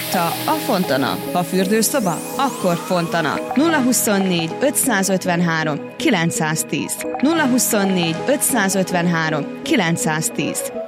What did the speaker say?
Támogatta a Fontana. Ha fürdőszoba, akkor Fontana. 024 553 910. 024 553 910.